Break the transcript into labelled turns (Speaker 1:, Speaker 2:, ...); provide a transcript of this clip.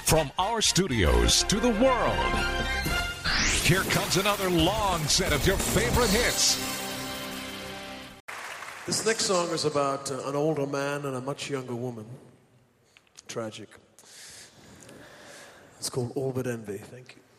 Speaker 1: From our studios to the world, here comes another long set of your favorite hits.
Speaker 2: This next song is about an older man and a much younger woman. Tragic. It's called All But Envy. Thank you.